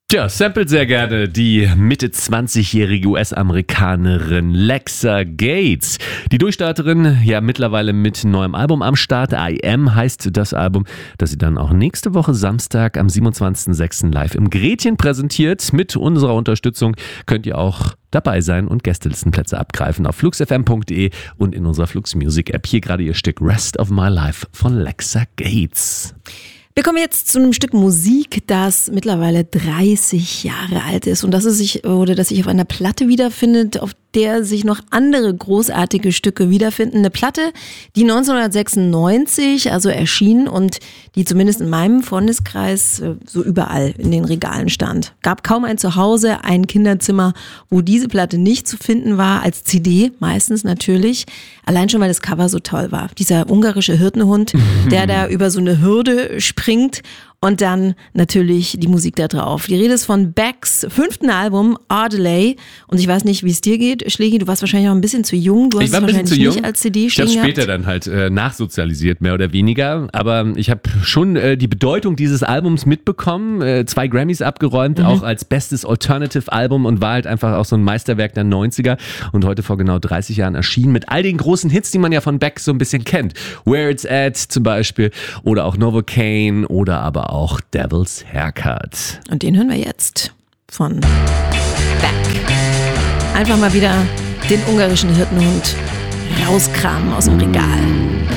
Tja, samplet sehr gerne die Mitte 20-jährige US-Amerikanerin Lexa Gates. Die Durchstarterin, ja mittlerweile mit neuem Album am Start. I Am heißt das Album, das sie dann auch nächste Woche Samstag am 27.06. live im Gretchen präsentiert. Mit unserer Unterstützung könnt ihr auch dabei sein und Gästelistenplätze abgreifen auf fluxfm.de und in unserer Flux Music App. Hier gerade ihr Stück Rest of My Life von Lexa Gates. Wir kommen jetzt zu einem Stück Musik, das mittlerweile 30 Jahre alt ist und das sich auf einer Platte wiederfindet, auf der sich noch andere großartige Stücke wiederfinden. Eine Platte, die 1996 also erschien und die zumindest in meinem Freundeskreis so überall in den Regalen stand. Gab kaum ein Zuhause, ein Kinderzimmer, wo diese Platte nicht zu finden war, als CD meistens natürlich. Allein schon, weil das Cover so toll war. Dieser ungarische Hirtenhund, der da über so eine Hürde springt. Und dann natürlich die Musik da drauf. Die Rede ist von Becks 5. Album, Ardelay. Und ich weiß nicht, wie es dir geht, Schlägi. Du warst wahrscheinlich auch ein bisschen zu jung. Du hast es wahrscheinlich nicht als CD stehen gehabt. Ich habe später dann halt nachsozialisiert, mehr oder weniger. Aber ich habe schon die Bedeutung dieses Albums mitbekommen. 2 Grammys abgeräumt, auch als bestes Alternative-Album und war halt einfach auch so ein Meisterwerk der 90er. Und heute vor genau 30 Jahren erschienen mit all den großen Hits, die man ja von Beck so ein bisschen kennt. Where It's At zum Beispiel oder auch Novocaine oder aber auch Devil's Haircut. Und den hören wir jetzt von Beck. Einfach mal wieder den ungarischen Hirtenhund rauskramen aus dem Regal.